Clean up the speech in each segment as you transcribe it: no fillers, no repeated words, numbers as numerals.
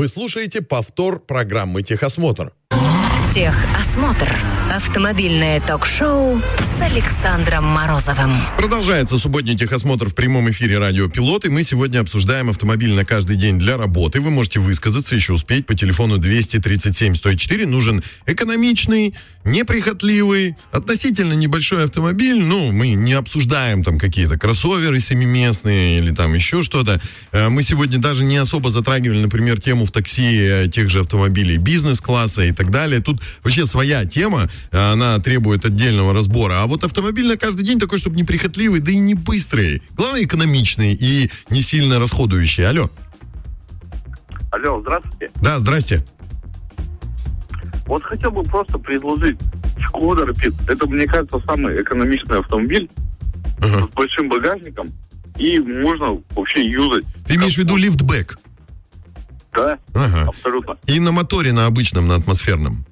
Вы слушаете повтор программы «Техосмотр». Техосмотр. Автомобильное ток-шоу с Александром Морозовым. Продолжается субботний техосмотр в прямом эфире радио «Пилот», и мы сегодня обсуждаем автомобиль на каждый день для работы. Вы можете высказаться, еще успеть по телефону 237-104. Нужен экономичный, неприхотливый, относительно небольшой автомобиль. Ну, мы не обсуждаем там какие-то кроссоверы семиместные или там еще что-то. Мы сегодня даже не особо затрагивали, например, тему в такси тех же автомобилей бизнес-класса и так далее. Тут вообще своя тема, она требует отдельного разбора. А вот автомобиль на каждый день такой, чтобы неприхотливый, да и не быстрый. Главное, экономичный и не сильно расходующий. Алло. Алло, здравствуйте. Да, здрасте. Вот хотел бы просто предложить Шкода Рапид. Это, мне кажется, самый экономичный автомобиль с большим багажником. И можно вообще юзать. Ты имеешь в виду лифтбэк? Да, Ага. абсолютно. И на моторе, на обычном, на атмосферном?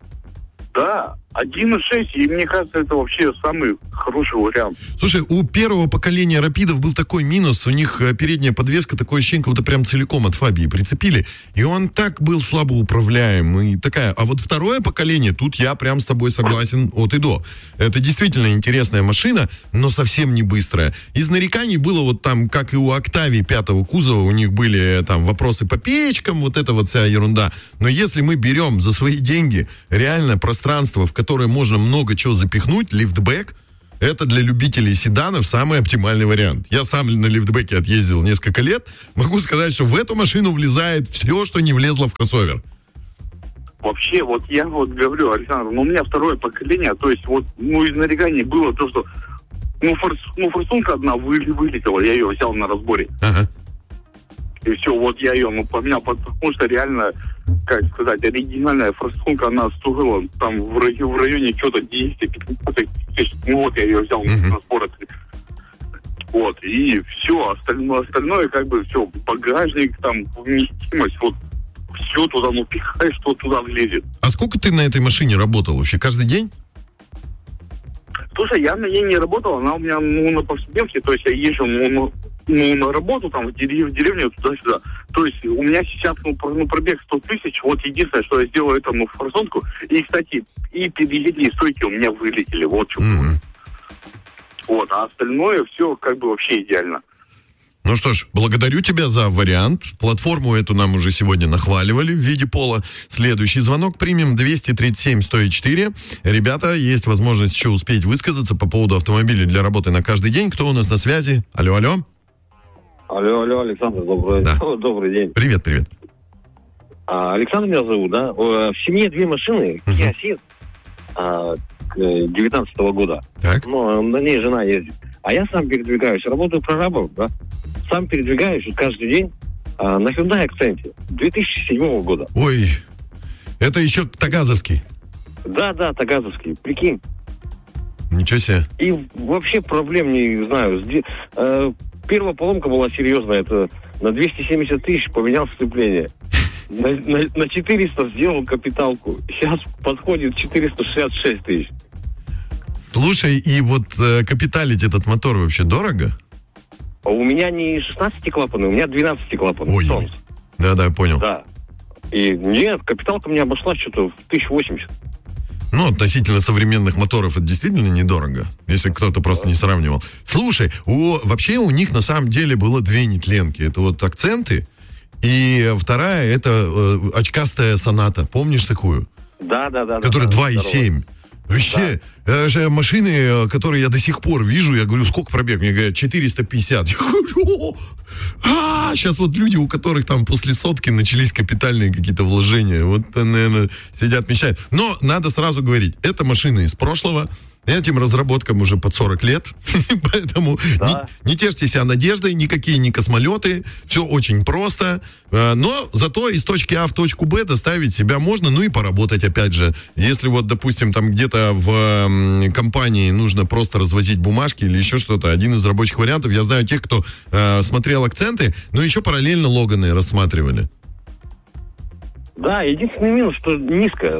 Да, 1.6, и мне кажется, это вообще самый хороший вариант. Слушай, у первого поколения Рапидов был такой минус, у них передняя подвеска, такое ощущение, как будто прям целиком от Фабии прицепили, и он так был слабо управляем, и такая. А вот второе поколение, тут я прям с тобой согласен от и до. Это действительно интересная машина, но совсем не быстрая. Из нареканий было вот там, как и у Октавии 5-го кузова, у них были там вопросы по печкам, вот эта вот вся ерунда. Но если мы берем за свои деньги реально пространство, в которое можно много чего запихнуть, лифтбэк, это для любителей седанов самый оптимальный вариант. Я сам на лифтбэке отъездил несколько лет. Могу сказать, что в эту машину влезает все, что не влезло в кроссовер. Вообще, вот я вот говорю, Александр, у меня второе поколение, то есть вот, из нареканий было то, что, форсунка одна вылетела, я ее взял на разборе. Ага. И все, вот я ее поменял, потому что реально, как сказать, оригинальная форсунка, она стоила там в районе что-то 10-15 тысяч. Вот я ее взял на разбор. Вот, и все, остальное как бы все, багажник, там, вместимость, вот, все туда, пихаешь, что туда влезет. А сколько ты на этой машине работал вообще? Каждый день? Слушай, я на ней не работал, она у меня, на повседневке, то есть я езжу, на работу там в деревню туда-сюда. То есть у меня сейчас, пробег 100 тысяч, вот единственное, что я сделал, это, форсунку. И, кстати, и передние стойки у меня вылетели, вот что. Вот, а остальное все как бы вообще идеально. Ну что ж, благодарю тебя за вариант. Платформу эту нам уже сегодня нахваливали в виде пола. Следующий звонок примем 237-104. Ребята, есть возможность еще успеть высказаться по поводу автомобиля для работы на каждый день. Кто у нас на связи? Алло, алло. Алло, Александр, добрый день. Привет. Александр меня зовут, да? В семье две машины, Kia Ceed 19-го года. Так. На ней жена ездит. А я сам передвигаюсь, работаю прорабом, да? Сам передвигаюсь каждый день на Hyundai Accent 2007 года. Ой, это еще тагазовский. Да, тагазовский, прикинь. Ничего себе. И вообще проблем не знаю. Первая поломка была серьезная, это на 270 тысяч поменял сцепление. На 400 сделал капиталку. Сейчас подходит 466 тысяч. Слушай, и вот капиталить этот мотор вообще дорого? У меня не 16 клапанов, у меня 12 клапанов. Ой. Да, понял. Да. И нет, капиталка мне обошлась что-то в 1080. Ну, относительно современных моторов это действительно недорого, если кто-то просто не сравнивал. Слушай, вообще у них на самом деле было две нетленки. Это вот акценты, и вторая это очкастая Соната. Помнишь такую? Да. Которая 2.7. Вообще, же машины, которые я до сих пор вижу, я говорю, сколько пробег? Мне говорят, 450. Я говорю, сейчас вот люди, у которых там после сотки начались капитальные какие-то вложения, вот, наверное, сидят, мечтают. Но надо сразу говорить, это машины из прошлого, этим разработкам уже под 40 лет, поэтому не тешьте себя надеждой, никакие не космолеты, все очень просто, но зато из точки А в точку Б доставить себя можно, ну и поработать опять же. Если вот, допустим, там где-то в компании нужно просто развозить бумажки или еще что-то, один из рабочих вариантов, я знаю тех, кто смотрел акценты, но еще параллельно Логаны рассматривали. Да, единственный минус, что низко.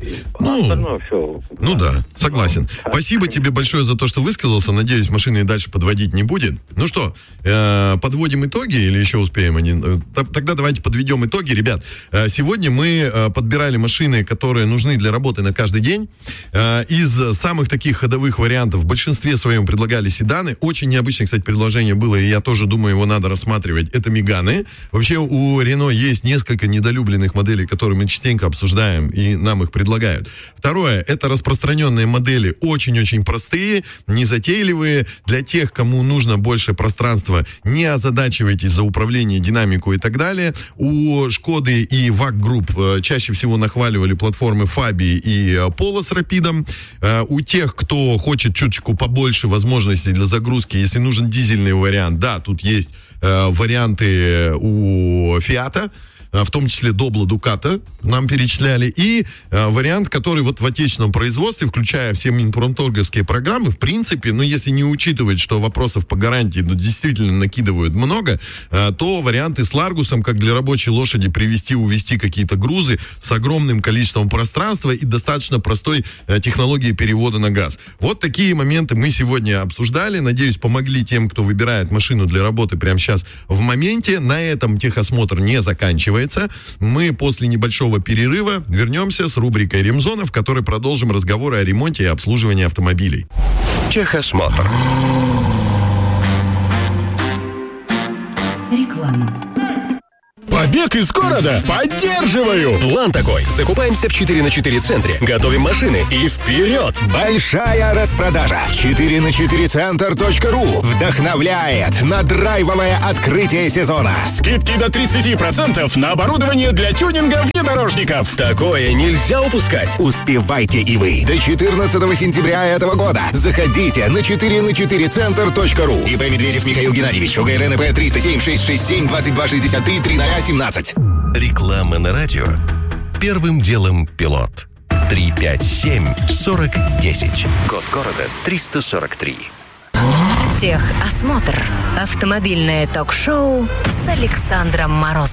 Остальное все. Ну да, согласен. Спасибо тебе большое за то, что высказался. Надеюсь, машины и дальше подводить не будет. Ну что, подводим итоги или еще успеем? Тогда давайте подведем итоги. Ребят, сегодня мы подбирали машины, которые нужны для работы на каждый день. Из самых таких ходовых вариантов в большинстве своем предлагали седаны. Очень необычное, кстати, предложение было, и я тоже думаю, его надо рассматривать. Это Меганы. Вообще у Renault есть несколько недолюбленных моделей, которые мы частенько обсуждаем, и нам их предлагают. Второе, это распространенные модели, очень-очень простые, незатейливые. Для тех, кому нужно больше пространства, не озадачивайтесь за управление, динамику и так далее. У Шкоды и VAG Group чаще всего нахваливали платформы Fabi и Polo с Rapid'ом. У тех, кто хочет чуточку побольше возможностей для загрузки, если нужен дизельный вариант, да, тут есть варианты у Фиата, в том числе Добла, Дуката нам перечисляли, и вариант, который вот в отечественном производстве, включая все минпромторговские программы, в принципе, ну, если не учитывать, что вопросов по гарантии действительно накидывают много, то варианты с Ларгусом, как для рабочей лошади привезти, увезти какие-то грузы с огромным количеством пространства и достаточно простой технологией перевода на газ. Вот такие моменты мы сегодня обсуждали. Надеюсь, помогли тем, кто выбирает машину для работы прямо сейчас в моменте. На этом техосмотр не заканчивается. Мы после небольшого перерыва вернемся с рубрикой «Ремзона», в которой продолжим разговоры о ремонте и обслуживании автомобилей. Техосмотр. Реклама. Побег из города? Поддерживаю! План такой. Закупаемся в 4×4 центре, готовим машины и вперед! Большая распродажа в 4×4center.ru вдохновляет на драйвовое открытие сезона. Скидки до 30% на оборудование для тюнинга внедорожников. Такое нельзя упускать. Успевайте и вы. До 14 сентября этого года заходите на 4×4center.ru. ИП Медведев Михаил Геннадьевич, УГРНП 307 667 2263 3017. Реклама на радио. Первым делом пилот. 357-4010. Код города 343. Техосмотр. Автомобильное ток-шоу с Александром Морозовым.